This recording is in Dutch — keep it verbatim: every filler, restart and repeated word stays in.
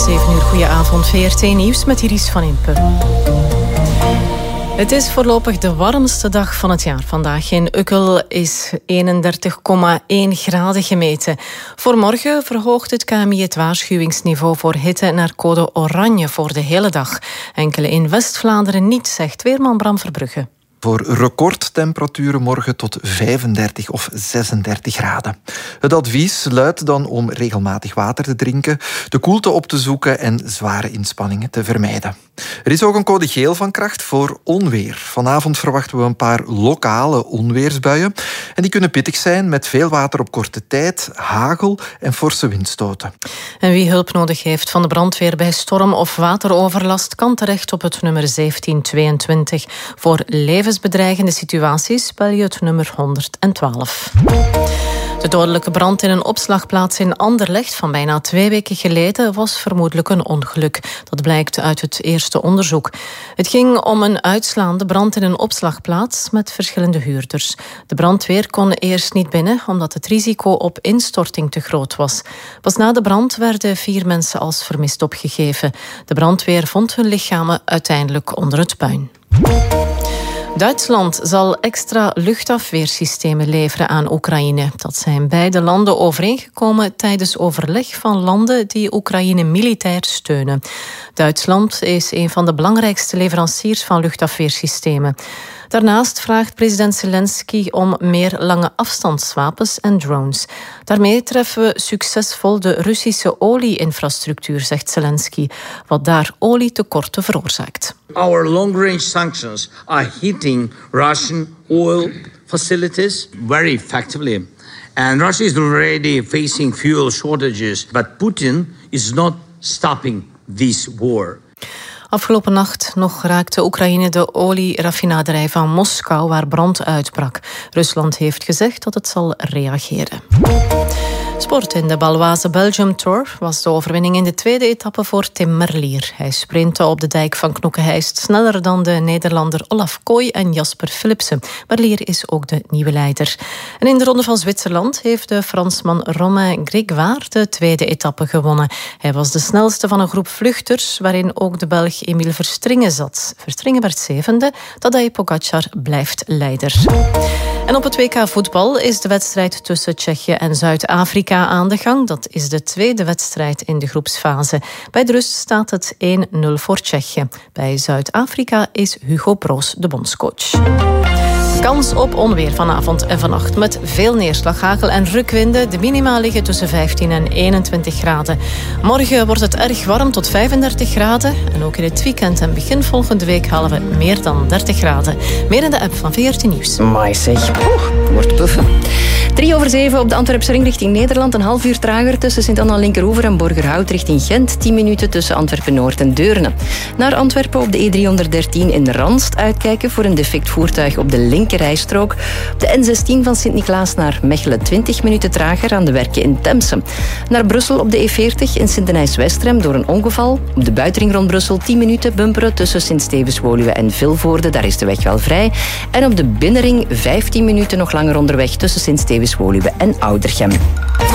zeven uur, goedenavond. V R T Nieuws met Iris van Impe. Het is voorlopig de warmste dag van het jaar. Vandaag in Ukkel is eenendertig komma één graden gemeten. Voor morgen verhoogt het K M I het waarschuwingsniveau voor hitte naar code oranje voor de hele dag. Enkele in West-Vlaanderen niet, zegt weerman Bram Verbrugge. Voor recordtemperaturen morgen tot vijfendertig of zesendertig graden. Het advies luidt dan om regelmatig water te drinken, de koelte op te zoeken en zware inspanningen te vermijden. Er is ook een code geel van kracht voor onweer. Vanavond verwachten we een paar lokale onweersbuien. En die kunnen pittig zijn met veel water op korte tijd, hagel en forse windstoten. En wie hulp nodig heeft van de brandweer bij storm- of wateroverlast kan terecht op het nummer zeventien tweeëntwintig. Voor levensbedreigende situaties bel je het nummer honderdtwaalf. De dodelijke brand in een opslagplaats in Anderlecht van bijna twee weken geleden was vermoedelijk een ongeluk. Dat blijkt uit het eerste onderzoek. Het ging om een uitslaande brand in een opslagplaats met verschillende huurders. De brandweer kon eerst niet binnen omdat het risico op instorting te groot was. Pas na de brand werden vier mensen als vermist opgegeven. De brandweer vond hun lichamen uiteindelijk onder het puin. Duitsland zal extra luchtafweersystemen leveren aan Oekraïne. Dat zijn beide landen overeengekomen tijdens overleg van landen die Oekraïne militair steunen. Duitsland is een van de belangrijkste leveranciers van luchtafweersystemen. Daarnaast vraagt president Zelensky om meer lange afstandswapens en drones. Daarmee treffen we succesvol de Russische olie-infrastructuur, zegt Zelensky, wat daar olietekorten veroorzaakt. Our long-range sanctions are hitting Russian oil facilities very effectively. And Russia is already facing fuel shortages, but Putin is not stopping this war. Afgelopen nacht nog raakte Oekraïne de olieraffinaderij van Moskou waar brand uitbrak. Rusland heeft gezegd dat het zal reageren. Sport in de Baloise Belgium Tour was de overwinning in de tweede etappe voor Tim Merlier. Hij sprintte op de dijk van Knokke-Heist sneller dan de Nederlander Olaf Kooi en Jasper Philipsen. Merlier is ook de nieuwe leider. En in de Ronde van Zwitserland heeft de Fransman Romain Grégoire de tweede etappe gewonnen. Hij was de snelste van een groep vluchters, waarin ook de Belg Emile Verstringen zat. Verstringen werd zevende, Tadej Pogacar blijft leider. En op het W K voetbal is de wedstrijd tussen Tsjechië en Zuid-Afrika aan de gang. Dat is de tweede wedstrijd in de groepsfase. Bij de rust staat het één nul voor Tsjechië. Bij Zuid-Afrika is Hugo Broos de bondscoach. Kans op onweer vanavond en vannacht met veel neerslag, hagel en rukwinden. De minima liggen tussen vijftien en eenentwintig graden. Morgen wordt het erg warm tot vijfendertig graden. En ook in het weekend en begin volgende week halen we meer dan dertig graden. Meer in de app van V R T Nieuws. Amai zeg, Oeh, wordt puffen. Drie over zeven op de Antwerpse ring richting Nederland. Een half uur trager tussen Sint-Anna-Linkeroever en Borgerhout richting Gent. Tien minuten tussen Antwerpen-Noord en Deurne. Naar Antwerpen op de E driehonderddertien in Randst uitkijken voor een defect voertuig op de linkerrijstrook. Op de N zestien van Sint-Niklaas naar Mechelen twintig minuten trager aan de werken in Temse. Naar Brussel op de E veertig in Sint-Denijs-Westrem door een ongeval. Op de buitenring rond Brussel tien minuten bumperen tussen Sint-Stevens-Woluwe en Vilvoorde. Daar is de weg wel vrij. En op de binnenring vijftien minuten nog langer onderweg tussen Sint-Stevens-Woluwe en Oudergem.